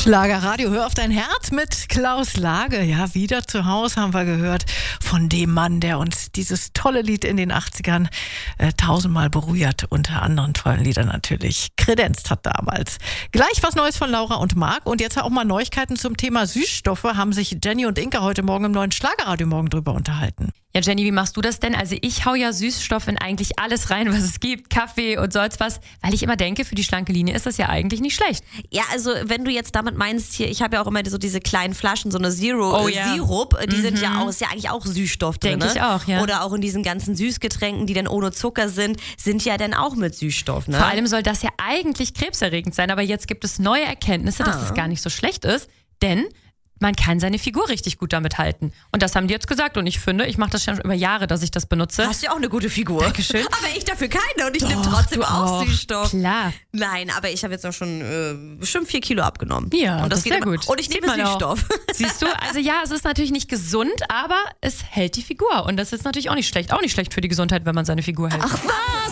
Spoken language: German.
Schlagerradio, hör auf dein Herz mit Klaus Lage. Ja, wieder zu Hause haben wir gehört von dem Mann, der uns dieses tolle Lied in den 80ern tausendmal berührt. Unter anderen tollen Liedern natürlich kredenzt hat damals. Gleich was Neues von Laura und Marc. Und jetzt auch mal Neuigkeiten zum Thema Süßstoffe. Haben sich Jenny und Inka heute Morgen im neuen Schlagerradio morgen drüber unterhalten. Ja, Jenny, wie machst du das denn? Also ich hau ja Süßstoff in eigentlich alles rein, was es gibt. Kaffee und sonst was. Weil ich immer denke, für die schlanke Linie ist das ja eigentlich nicht schlecht. Ja, also wenn du jetzt damit meinst, hier, ich habe ja auch immer so diese kleinen Flaschen, so eine Sirup, die sind ja auch, ist ja eigentlich auch Süßstoff drin. Denke ich auch, ja. Oder auch in diesen ganzen Süßgetränken, die dann ohne Zucker sind ja dann auch mit Süßstoff, ne? Vor allem soll das ja eigentlich krebserregend sein, aber jetzt gibt es neue Erkenntnisse, dass es gar nicht so schlecht ist, denn man kann seine Figur richtig gut damit halten. Und das haben die jetzt gesagt. Und ich finde, ich mache das schon über Jahre, dass ich das benutze. Hast ja auch eine gute Figur. Dankeschön. Aber ich dafür keine und ich nehme trotzdem auch Süßstoff. Klar. Nein, aber ich habe jetzt auch schon bestimmt 4 Kilo abgenommen. Ja, und das ist sehr immer, gut. Und ich nehme Süßstoff. Siehst du, also ja, es ist natürlich nicht gesund, aber es hält die Figur. Und das ist natürlich auch nicht schlecht. Auch nicht schlecht für die Gesundheit, wenn man seine Figur hält. Ach was?